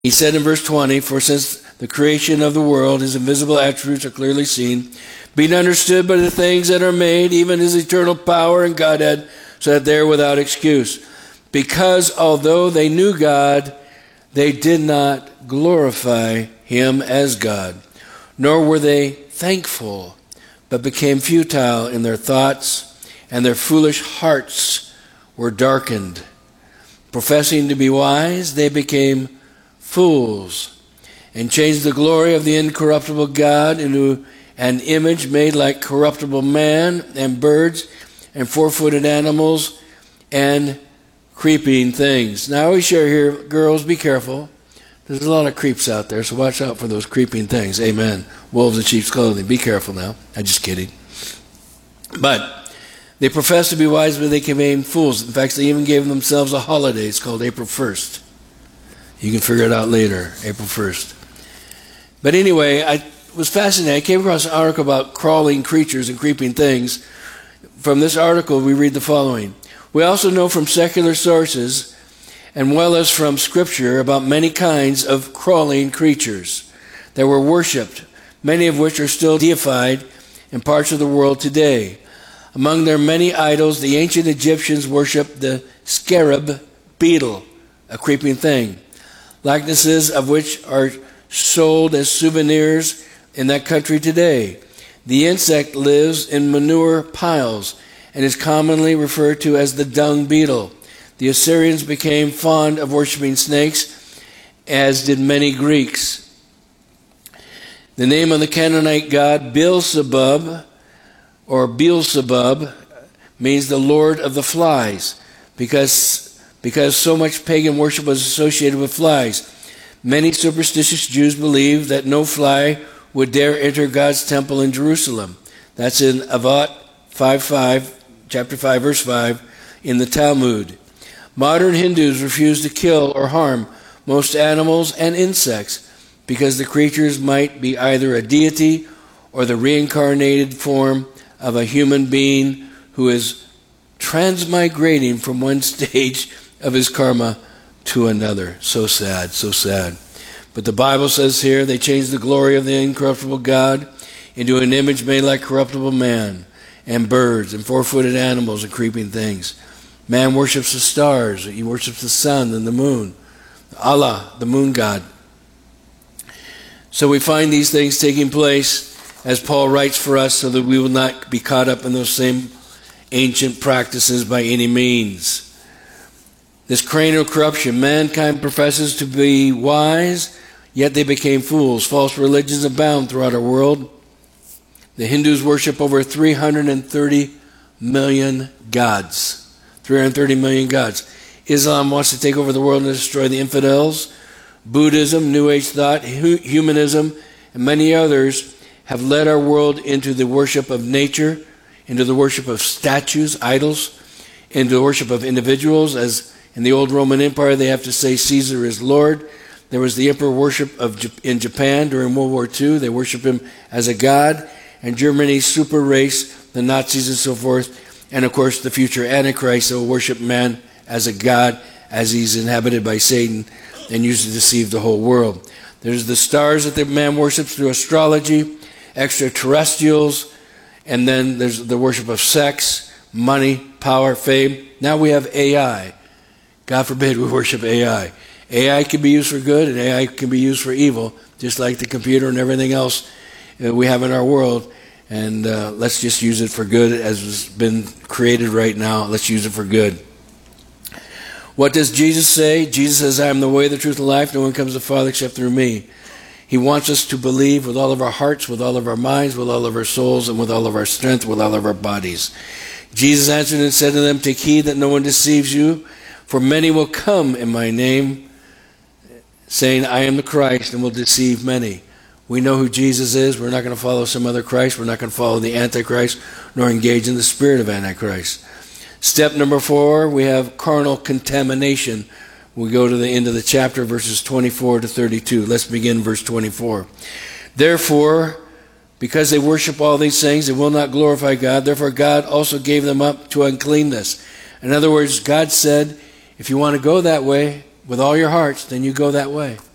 He said in verse 20, "For since the creation of the world, his invisible attributes are clearly seen, being understood by the things that are made, even his eternal power and Godhead, so that they are without excuse. Because although they knew God, they did not glorify him as God, nor were they thankful, but became futile in their thoughts, and their foolish hearts were darkened. Professing to be wise, they became fools, and changed the glory of the incorruptible God into an image made like corruptible man, and birds, and four-footed animals, and creeping things." Now I always share here, girls, be careful. There's a lot of creeps out there, so watch out for those creeping things. Amen. Wolves in sheep's clothing. Be careful now. I'm just kidding. But they profess to be wise, but they became fools. In fact, they even gave themselves a holiday. It's called April 1st. You can figure it out later, April 1st. But anyway, I was fascinated. I came across an article about crawling creatures and creeping things. From this article, we read the following. "We also know from secular sources, and well as from Scripture, about many kinds of crawling creatures that were worshipped, many of which are still deified in parts of the world today. Among their many idols, the ancient Egyptians worshipped the scarab beetle, a creeping thing, likenesses of which are sold as souvenirs in that country today. The insect lives in manure piles and is commonly referred to as the dung beetle. The Assyrians became fond of worshiping snakes, as did many Greeks. The name of the Canaanite god Beelzebub, or Beelzebub, means the Lord of the flies, because so much pagan worship was associated with flies. Many superstitious Jews believed that no fly would dare enter God's temple in Jerusalem. That's in Avot 5:5, chapter 5, verse 5, in the Talmud. Modern Hindus refuse to kill or harm most animals and insects because the creatures might be either a deity or the reincarnated form of a human being who is transmigrating from one stage of his karma to another. So sad, so sad. But the Bible says here, they changed the glory of the incorruptible God into an image made like corruptible man, and birds, and four-footed animals, and creeping things. Man worships the stars. He worships the sun and the moon. Allah, the moon god. So we find these things taking place, as Paul writes for us, so that we will not be caught up in those same ancient practices by any means. This cranial corruption, mankind professes to be wise, yet they became fools. False religions abound throughout our world. The Hindus worship over 330 million gods. 330 million gods. Islam wants to take over the world and destroy the infidels. Buddhism, New Age thought, humanism, and many others have led our world into the worship of nature, into the worship of statues, idols, into the worship of individuals. As in the old Roman Empire, they have to say Caesar is Lord. There was the emperor worship in Japan during World War II. They worship him as a god. And Germany's super race, the Nazis and so forth. And of course, the future Antichrist will worship man as a god, as he's inhabited by Satan and used to deceive the whole world. There's the stars that the man worships through astrology, extraterrestrials, and then there's the worship of sex, money, power, fame. Now we have AI. God forbid we worship AI. AI can be used for good and AI can be used for evil, just like the computer and everything else that we have in our world. And let's just use it for good as has been created right now. Let's use it for good. What does Jesus say? Jesus says, "I am the way, the truth, and life. No one comes to the Father except through me." He wants us to believe with all of our hearts, with all of our minds, with all of our souls, and with all of our strength, with all of our bodies. Jesus answered and said to them, "Take heed that no one deceives you, for many will come in my name, saying, 'I am the Christ,' and will deceive many." We know who Jesus is. We're not going to follow some other Christ. We're not going to follow the Antichrist, nor engage in the spirit of Antichrist. Step number 4, we have carnal contamination. We go to the end of the chapter, verses 24 to 32. Let's begin verse 24. "Therefore, because they worship all these things, they will not glorify God. Therefore, God also gave them up to uncleanness." In other words, God said, if you want to go that way with all your hearts, then you go that way.